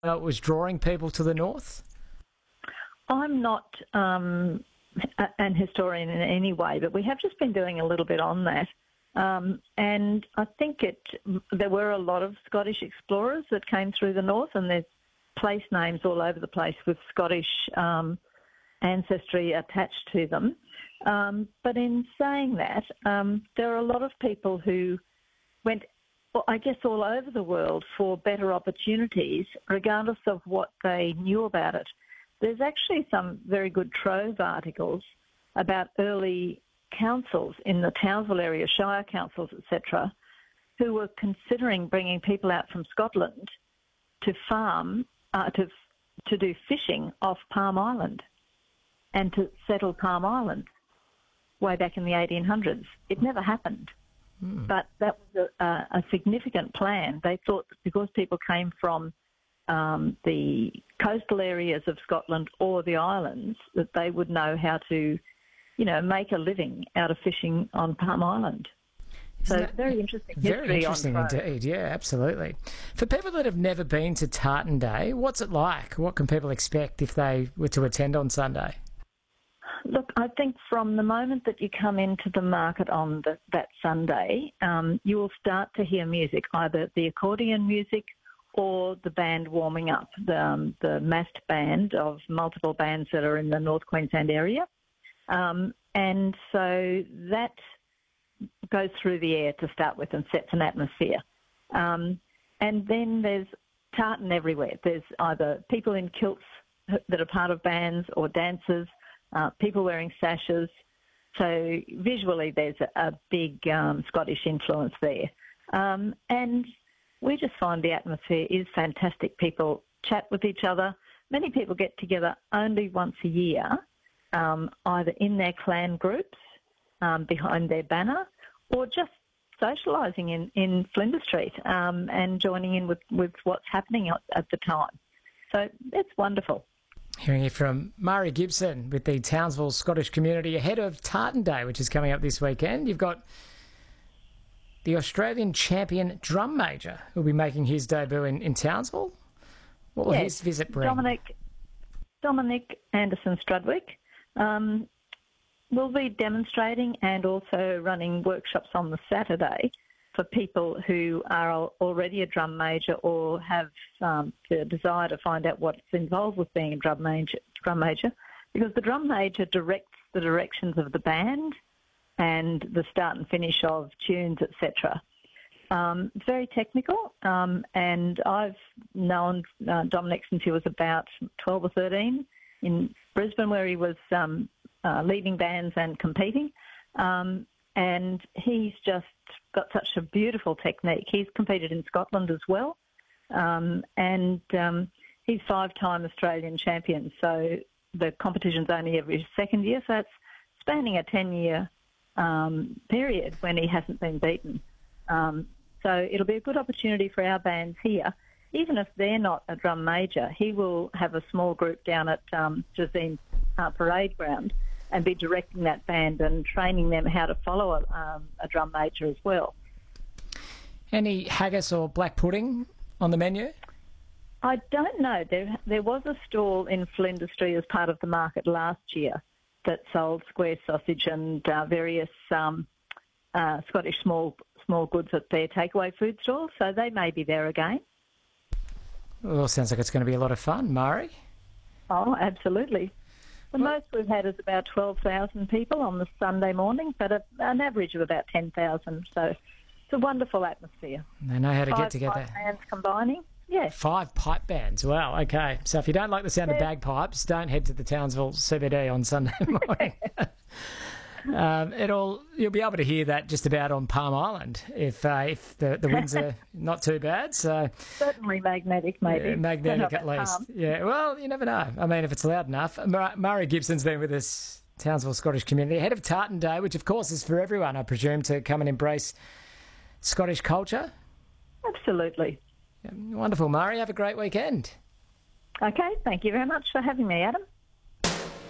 it was drawing people to the north? I'm not an historian in any way, but we have just been doing a little bit on that. And I think there were a lot of Scottish explorers that came through the north, and there's place names all over the place with Scottish ancestry attached to them. But in saying that, there are a lot of people who went, well, I guess, all over the world for better opportunities, regardless of what they knew about it. There's actually some very good Trove articles about early councils in the Townsville area, shire councils, etc., who were considering bringing people out from Scotland to farm, to do fishing off Palm Island and to settle Palm Island way back in the 1800s. It never happened. But that was a significant plan. They thought that because people came from the coastal areas of Scotland or the islands, that they would know how to, make a living out of fishing on Palm Island. So very interesting history. Very interesting indeed, yeah, absolutely. For people that have never been to Tartan Day, what's it like? What can people expect if they were to attend on Sunday? Look, I think from the moment that you come into the market on that Sunday, you will start to hear music, either the accordion music or the band warming up, the massed band of multiple bands that are in the North Queensland area. And so that goes through the air to start with and sets an atmosphere. And then there's tartan everywhere. There's either people in kilts that are part of bands or dancers, people wearing sashes. So visually there's a big Scottish influence there. And we just find the atmosphere is fantastic. People chat with each other. Many people get together only once a year, either in their clan groups, behind their banner, or just socialising in Flinders Street and joining in with what's happening at the time. So it's wonderful. Hearing it from Mari Gibson with the Townsville Scottish community ahead of Tartan Day, which is coming up this weekend. You've got the Australian champion drum major who'll be making his debut in Townsville. What will his visit bring? Dominic Anderson-Strudwick will be demonstrating and also running workshops on the Saturday for people who are already a drum major or have the desire to find out what's involved with being a drum major, because the drum major directs the directions of the band and the start and finish of tunes, etc. It's very technical, and I've known Dominic since he was about 12 or 13 in Brisbane, where he was leading bands and competing. And he's just got such a beautiful technique. He's competed in Scotland as well. And he's 5-time Australian champion. So the competition's only every second year. So it's spanning a 10-year period when he hasn't been beaten. So it'll be a good opportunity for our bands here. Even if they're not a drum major, he will have a small group down at Jazeen Parade Ground and be directing that band and training them how to follow a drum major as well. Any haggis or black pudding on the menu? I don't know. There was a stall in Flinders Street as part of the market last year that sold square sausage and various Scottish small goods at their takeaway food stalls, so they may be there again. Well, sounds like it's going to be a lot of fun, Mari. Oh, absolutely. The most we've had is about 12,000 people on the Sunday morning, but an average of about 10,000. So it's a wonderful atmosphere. They know how to get together. 5 bands combining, yeah. 5 pipe bands, wow, okay. So if you don't like the sound of bagpipes, don't head to the Townsville CBD on Sunday morning. You'll be able to hear that just about on Palm Island if the winds are not too bad. So certainly magnetic, maybe. Yeah, magnetic at least. Palm. Yeah, well, you never know. I mean, if it's loud enough. Mari Gibson's been with us, Townsville Scottish community, ahead of Tartan Day, which of course is for everyone, I presume, to come and embrace Scottish culture. Absolutely. Yeah, wonderful, Mari. Have a great weekend. Okay, thank you very much for having me, Adam.